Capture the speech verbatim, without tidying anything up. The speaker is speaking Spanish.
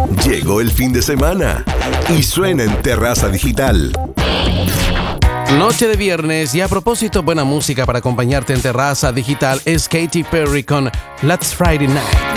Llegó el fin de semana y suena en Terraza Digital. Noche de viernes y a propósito, buena música para acompañarte en Terraza Digital es Katy Perry con Last Friday Night.